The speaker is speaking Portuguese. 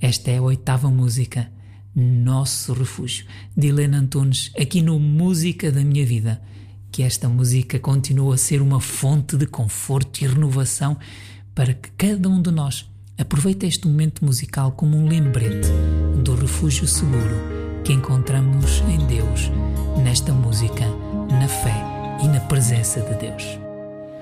Esta é a 8ª música, Nosso Refúgio, de Helena Antunes, aqui no Música da Minha Vida. Que esta música continue a ser uma fonte de conforto e renovação para que cada um de nós aproveite este momento musical como um lembrete do refúgio seguro que encontramos em Deus, nesta música, na fé e na presença de Deus.